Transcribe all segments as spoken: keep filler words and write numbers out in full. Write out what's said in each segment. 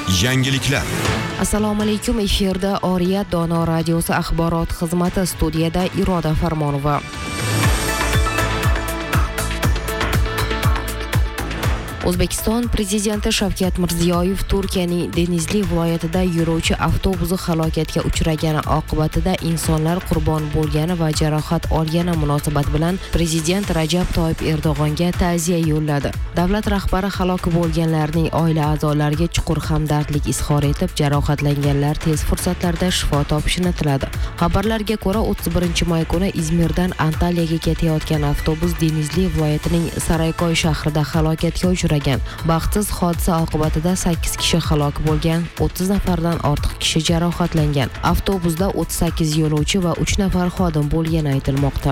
Yangiliklar. Assalomu alaykum, efirda Oriyat Dono radiosi axborot xizmati, studiyada Iroda Farmonova. O'zbekiston prezidenti Shavkat Mirziyoyev Turkiyaning Denizli viloyatida yo'lovchi avtobusi halokatga uchragani oqibatida insonlar qurbon bo'lgani va jarohat olgani munosabat bilan prezident Rajab Toyyib Erdo'g'onga ta'ziya yo'lladi. Davlat rahbari halok bo'lganlarning oila a'zolariga chuqur hamdardlik izhor etib, jarohatlanganlar tez fursatlarda shifo topishini tiladi. Xabarlarga ko'ra, o'ttiz birinchi may kuni Izmirdan Antaliyaga ketayotgan avtobus Denizli viloyatining Saraykoy shahrida halokatga uchragan. Baxtsiz hodisa oqibatida sakkiz kishi halok bo'lgan, o'ttiz nafardan ortiq kishi jarohatlangan. Avtobusda o'ttiz sakkiz yo'lovchi va uch nafar xodim bo'lgani aytilmoqda.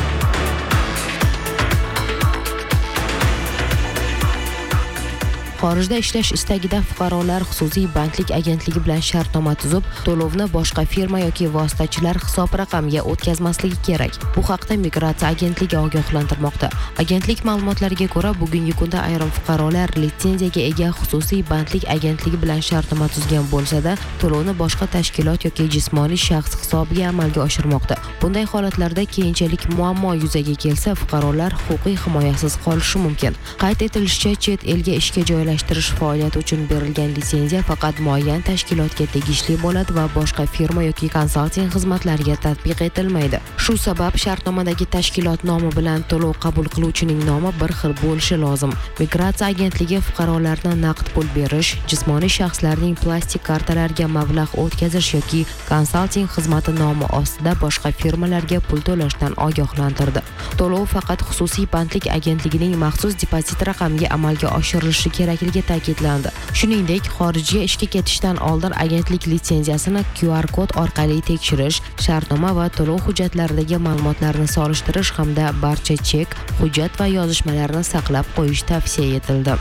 Xorijda ishlash istagida fuqarolar xususiy bandlik agentligi bilan shartnoma tuzib, to'lovni boshqa firma yoki vositachilar hisob raqamiga o'tkazmasligi kerak. Bu haqda Migratsiya agentligi ogohlantirmoqda. Agentlik ma'lumotlariga ko'ra, bugungi kunda ayrim fuqarolar litsenziyaga ega xususiy bandlik agentligi bilan shartnoma tuzgan bo'lsa-da, to'lovni boshqa tashkilot yoki jismoniy shaxs hisobiga amalga oshirmoqda. Bunday holatlarda keyinchalik muammo yuzaga kelsa, fuqarolar huquqiy himoyasiz qolishi mumkin. Qayd etilishicha, chet elga ishga joylashtirish lashtirish faoliyati uchun berilgan litsenziya faqat muayyan tashkilotga tegishli bo'ladi va boshqa firma yoki konsalting xizmatlariga tatbiq etilmaydi. Shu sabab shartnomadagi tashkilot nomi bilan to'lov qabul qiluvchining nomi bir xil bo'lishi lozim. Migratsiya agentligi fuqarolarni naqd pul berish, jismoniy shaxslarning plastik kartalariga mablag' o'tkazish yoki konsalting xizmati nomi ostida boshqa firmalarga pul to'lashdan ogohlantirdi. To'lov faqat xususiy bandlik agentligining maxsus depozit raqamiga amalga oshirilishi kerak ta'kidlandi. Shuningdek, xorijga ishga ketishdan oldin agentlik litsenziyasini Q R kod orqali tekshirish, shartnoma va to'lov hujjatlaridagi ma'lumotlarni solishtirish hamda barcha chek, hujjat va yozishmalarni saqlab qo'yish tavsiya etildi.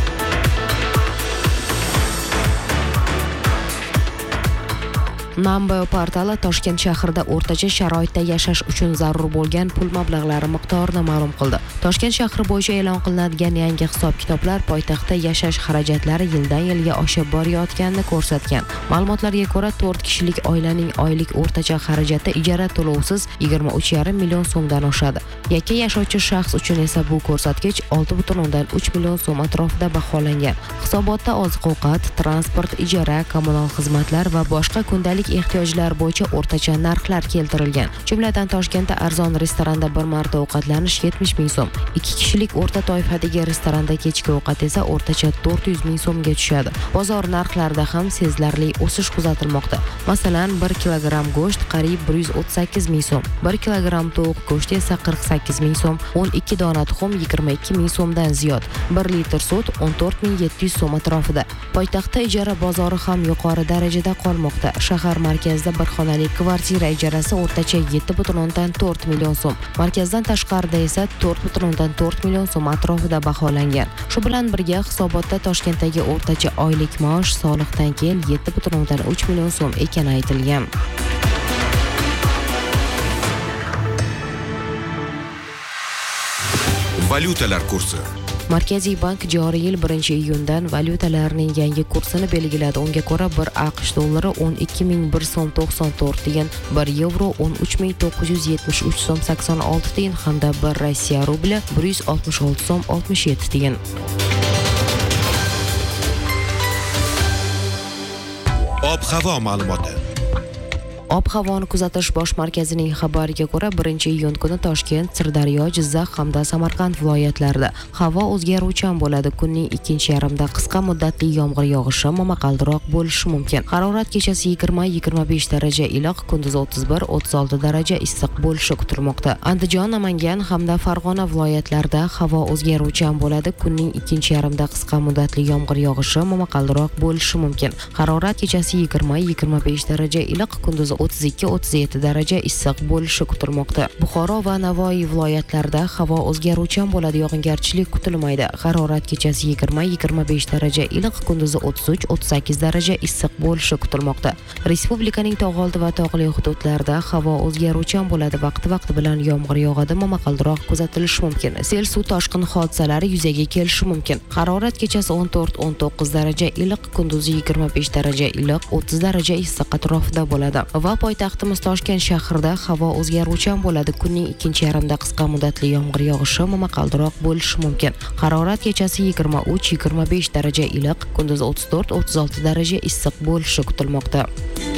Manba portali Toshkent shahrida o'rtacha sharoitda yashash uchun zarur bo'lgan pul mablag'lari miqdorini ma'lum qildi. Toshkent shahri bo'yicha e'lon qilinadigan yangi hisob-kitoblar poytaxtda yashash xarajatlari yildan yilga oshib borayotganini ko'rsatgan. Ma'lumotlarga ko'ra, to'rt kishilik oilaning oylik o'rtacha xarajati ijara to'lovsiz yigirma uch yarim million so'mdan oshadi. Yakka yashovchi shaxs uchun esa bu ko'rsatkich olti butun o'ndan uch million so'm atrofida baholangan. Hisobotda oziq-ovqat, transport, ijara, kommunal xizmatlar va boshqa kundalik ehtiyojlar bo'yicha o'rtacha narxlar keltirilgan. Jumladan Toshkentda arzon restoranda bir marta ovqatlanish yetmish ming so'm, ikki kishilik o'rta toifadagi restoranda kechki ovqat esa o'rtacha to'rt yuz ming so'mga tushadi. Bozor narxlarida ham sezilarli o'sish kuzatilmoqda. Masalan, bir kilogramm go'sht qariyb bir yuz o'ttiz sakkiz ming so'm, bir kilogramm tovuq go'shti esa qirq sakkiz ming so'm, o'n ikki dona tuxum yigirma ikki ming so'mdan ziyod, bir litr sut o'n to'rt ming yetti yuz so'm atrofida. Poytaxtda ijara bozori ham yuqori darajada qolmoqda. Shahar markazida bir xonali kvartira ijarasi o'rtacha yetti butun o'ndan to'rt million so'm, markazdan tashqarida esa to'rt butun o'ndan to'rt million so'm atrofida baholangan. Shu bilan birga hisobotda Toshkentdagi o'rtacha oylik maosh soliqdan keyin yetti butun o'ndan uch million so'm ekani aytilgan. Valyutalar kursi. Markaziy bank joriy yil birinchi iyundan valyutalarning yangi kursini belgiladi. Unga ko'ra, bir AQSh dollari o'n ikki ming bir so'm to'qson to'rt tiyin, bir yevro o'n uch ming to'qqiz yuz yetmish uch so'm sakson olti tiyin hamda bir Rossiya rubli bir yuz oltmish olti so'm oltmish yetti tiyin. Ob-havo ma'lumoti. Ob-havoni kuzatish bosh markazining xabariga ko'ra, birinchi iyun kuni Toshkent, Sirdaryo, Jizzax hamda Samarqand viloyatlarida havo o'zgaruvchan bo'ladi. Kunning ikkinchi yarmida qisqa muddatli yomg'ir yog'ishi, momaqaldiroq bo'lishi mumkin. Harorat kechasi yigirma yigirma besh daraja iliq, kunduz o'ttiz bir o'ttiz olti daraja issiq bo'lishi kutilmoqda. Andijon, Namangan hamda Farg'ona viloyatlarida havo o'zgaruvchan bo'ladi. Kunning ikkinchi yarmida qisqa muddatli yomg'ir yog'ishi, momaqaldiroq bo'lishi mumkin. Harorat kechasi yigirma yigirma besh daraja iliq, kunduz o'ttiz ikki o'ttiz yetti daraja issiq bo'lishi kutilmoqda. Buxoro va Navoiy viloyatlarida havo o'zgaruvchan bo'ladi, yog'ingarchilik kutilmaydi. Harorat kechasi yigirma yigirma besh daraja iliq, kunduzi o'ttiz uch o'ttiz sakkiz daraja issiq bo'lishi kutilmoqda. Respublikaning tog' oldi va tog'li hududlarida havo o'zgaruvchan bo'ladi, vaqti-vaqti bilan yomg'ir yog'adi, momaqaldiroq kuzatilishi mumkin. Sel, suv toshqin hodisalari yuzaga kelishi mumkin. Harorat kechasi o'n to'rt o'n to'qqiz daraja iliq, kunduzi yigirma besh daraja iliq, o'ttiz daraja issiq atrofida bo'ladi. Va poytaxtimiz Toshkent shahrida havo o'zgaruvchan bo'ladi. Kunning ikkinchi yarimida qisqa muddatli yomg'ir yog'ishi, momaqaldiroq bo'lishi mumkin. Harorat kechasi yigirma uch yigirma besh daraja iliq, kunduzi o'ttiz to'rt o'ttiz olti daraja issiq bo'lishi kutilmoqda.